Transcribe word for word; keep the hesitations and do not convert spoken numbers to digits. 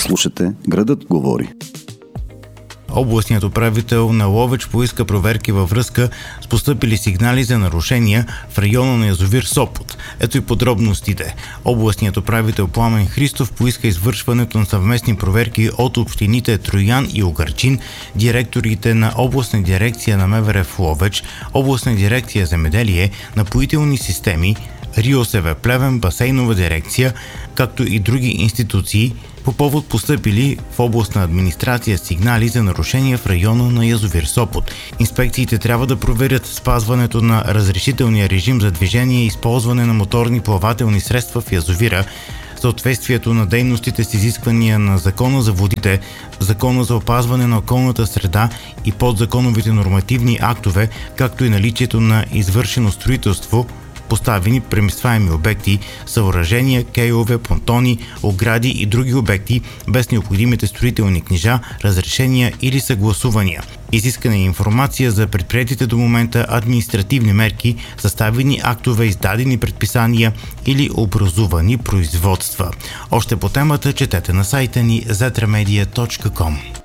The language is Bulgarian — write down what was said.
Слушате Градът говори. Областният управител на Ловеч поиска проверки във връзка с постъпили сигнали за нарушения в района на язовир Сопот. Ето и подробностите. Областният управител Пламен Христов поиска извършването на съвместни проверки от общините Троян и Угърчин, директорите на областна дирекция на МВР в Ловеч, областна дирекция земеделие, напоителни системи, РИОСВ Плевен, басейнова дирекция, както и други институции, по повод постъпили в областна администрация сигнали за нарушения в района на язовир Сопот. Инспекциите трябва да проверят спазването на разрешителния режим за движение и използване на моторни плавателни средства в язовира, съответствието на дейностите с изисквания на Закона за водите, Закона за опазване на околната среда и подзаконовите нормативни актове, както и наличието на извършено строителство, поставени преместваеми обекти, съоръжения, кейове, понтони, огради и други обекти без необходимите строителни книжа, разрешения или съгласувания. Изискана е информация за предприетите до момента административни мерки, съставени актове, издадени предписания или образувани производства. Още по темата четете на сайта ни зетремедия точка ком.